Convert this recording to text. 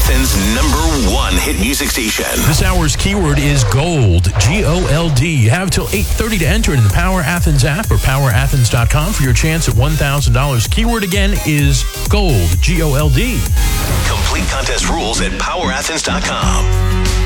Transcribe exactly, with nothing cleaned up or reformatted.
Athens' number one hit music station. This hour's keyword is gold, G O L D. You have till eight thirty to enter it in the Power Athens app or power athens dot com for your chance at one thousand dollars. Keyword again is gold, G O L D. Complete contest rules at power athens dot com.